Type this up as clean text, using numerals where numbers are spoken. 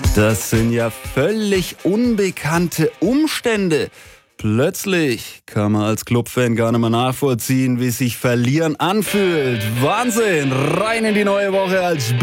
Das sind ja völlig unbekannte Umstände. Plötzlich kann man als Clubfan gar nicht mehr nachvollziehen, wie sich Verlieren anfühlt. Wahnsinn! Rein in die neue Woche als